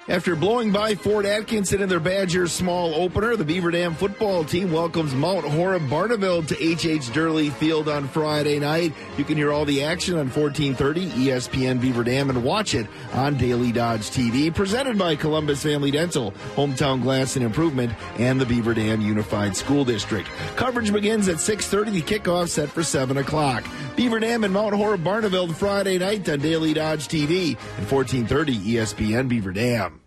After blowing by Fort Atkinson in their Badgers small opener, the Beaver Dam football team welcomes Mount Horeb Barneveld to H.H. Durley Field on Friday night. You can hear all the action on 1430 ESPN Beaver Dam and watch it on Daily Dodge TV. Presented by Columbus Family Dental, Hometown Glass and Improvement, and the Beaver Dam Unified School District. Coverage begins at 6:30. The kickoff set for 7 o'clock. Beaver Dam and Mount Horeb Barneveld Friday night on Daily Dodge TV and 1430 ESPN Beaver Dam.